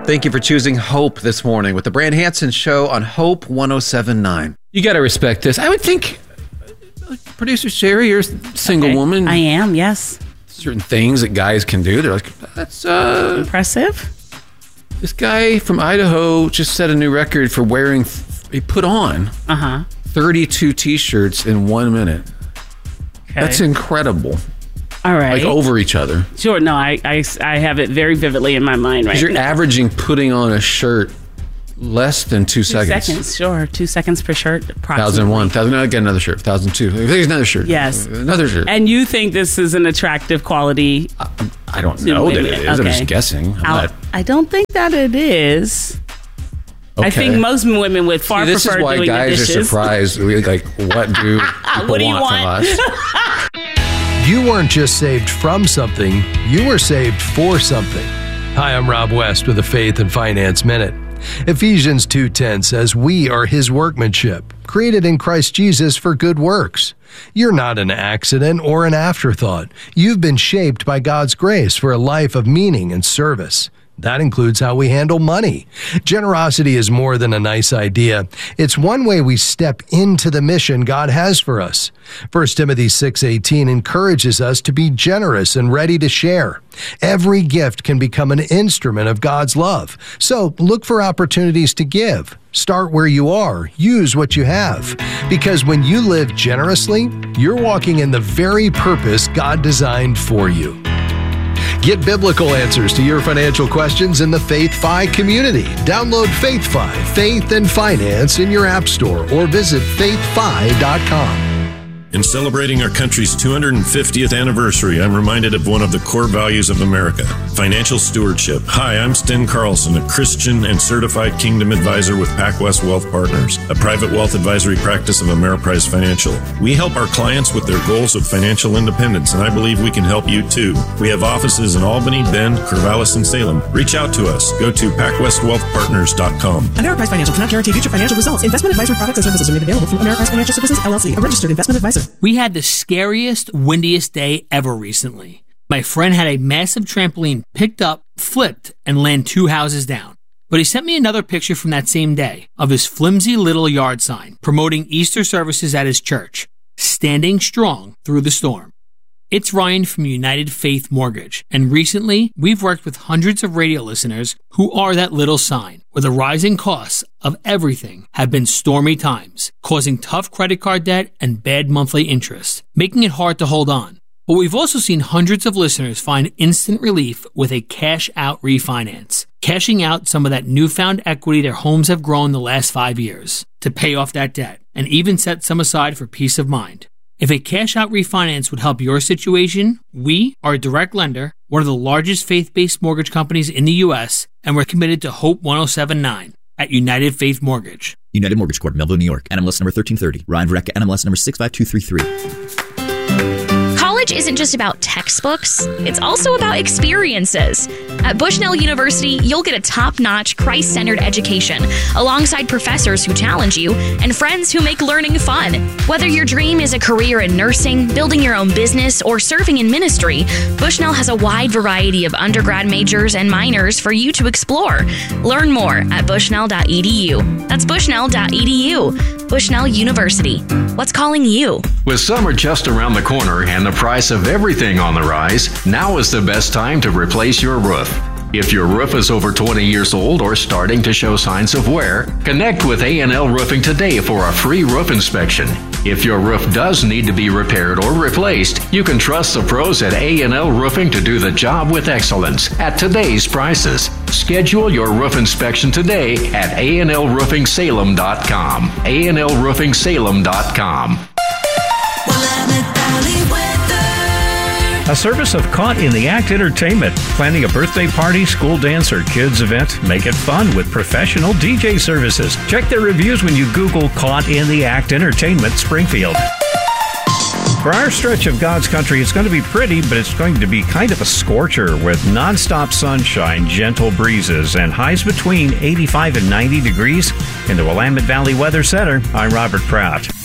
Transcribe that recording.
Thank you for choosing Hope this morning with the Brand Hansen Show on Hope 107.9. You got to respect this. I would think, Producer Sherry, you're a single woman. I am, yes. Certain things that guys can do. They're like, that's impressive. This guy from Idaho just set a new record for wearing, he put on 32 T-shirts in 1 minute. Okay. That's incredible. All right. Like over each other. Sure. No, I have it very vividly in my mind right now. Because you're averaging putting on a shirt less than 2 seconds. 2 seconds, sure. 2 seconds per shirt, approximately. 1,001. I get another shirt. 1,002. There's another shirt. Yes. Another shirt. And you think this is an attractive quality? I don't know that it is. Okay. I'm just guessing. I don't think that it is. Okay. I think most women would far prefer doing the dishes. This is why guys are surprised. Like, what do people what do you want from us? You weren't just saved from something, you were saved for something. Hi, I'm Rob West with a Faith and Finance Minute. Ephesians 2:10 says, "We are his workmanship, created in Christ Jesus for good works." You're not an accident or an afterthought. You've been shaped by God's grace for a life of meaning and service. That includes how we handle money. Generosity is more than a nice idea. It's one way we step into the mission God has for us. 1 Timothy 6:18 encourages us to be generous and ready to share. Every gift can become an instrument of God's love. So look for opportunities to give. Start where you are. Use what you have. Because when you live generously, you're walking in the very purpose God designed for you. Get biblical answers to your financial questions in the Faith Fi community. Download Faith Fi, Faith and Finance in your app store or visit faithfi.com. In celebrating our country's 250th anniversary, I'm reminded of one of the core values of America, financial stewardship. Hi, I'm Sten Carlson, a Christian and certified Kingdom advisor with PacWest Wealth Partners, a private wealth advisory practice of Ameriprise Financial. We help our clients with their goals of financial independence, and I believe we can help you too. We have offices in Albany, Bend, Corvallis, and Salem. Reach out to us. Go to PacWestWealthPartners.com. Ameriprise Financial cannot guarantee future financial results. Investment advisory products and services are made available through Ameriprise Financial Services, LLC, a registered investment advisor. We had the scariest, windiest day ever recently. My friend had a massive trampoline picked up, flipped, and land 2 houses down. But he sent me another picture from that same day of his flimsy little yard sign promoting Easter services at his church, standing strong through the storm. It's Ryan from United Faith Mortgage, and recently we've worked with hundreds of radio listeners who are that little sign, where the rising costs of everything have been stormy times, causing tough credit card debt and bad monthly interest, making it hard to hold on. But we've also seen hundreds of listeners find instant relief with a cash-out refinance, cashing out some of that newfound equity their homes have grown the last 5 years to pay off that debt, and even set some aside for peace of mind. If a cash-out refinance would help your situation, we are a direct lender, one of the largest faith-based mortgage companies in the U.S., and we're committed to Hope 107.9 at United Faith Mortgage. United Mortgage Corp, Melville, New York. NMLS number 1330. Ryan Verrecka, NMLS number 65233. College isn't just about textbooks, it's also about experiences. At Bushnell University, you'll get a top-notch, Christ-centered education, alongside professors who challenge you and friends who make learning fun. Whether your dream is a career in nursing, building your own business, or serving in ministry, Bushnell has a wide variety of undergrad majors and minors for you to explore. Learn more at bushnell.edu. That's bushnell.edu. Bushnell University. What's calling you? With summer just around the corner and the price of everything on the rise, now is the best time to replace your roof. If your roof is over 20 years old or starting to show signs of wear, connect with A&L Roofing today for a free roof inspection. If your roof does need to be repaired or replaced, you can trust the pros at A&L Roofing to do the job with excellence at totay's prices. Schedule your roof inspection today at ANLRoofingSalem.com. ANLRoofingSalem.com. A service of Caught in the Act Entertainment. Planning a birthday party, school dance, or kids event? Make it fun with professional DJ services. Check their reviews when you Google Caught in the Act Entertainment Springfield. For our stretch of God's country, it's going to be pretty, but it's going to be kind of a scorcher with nonstop sunshine, gentle breezes, and highs between 85 and 90 degrees. In the Willamette Valley Weather Center, I'm Robert Pratt.